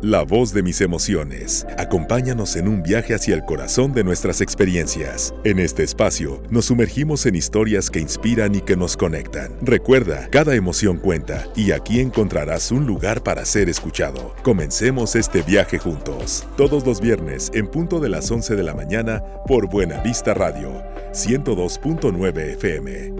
la voz de mis emociones. Acompáñanos en un viaje hacia el corazón de nuestras experiencias. En este espacio nos sumergimos en historias que inspiran y que nos conectan. Recuerda, cada emoción cuenta y aquí encontrarás un lugar para ser escuchado. Comencemos este viaje juntos. Todos los viernes en punto de las 11 de la mañana por Buena Vista Radio, 102.9 FM.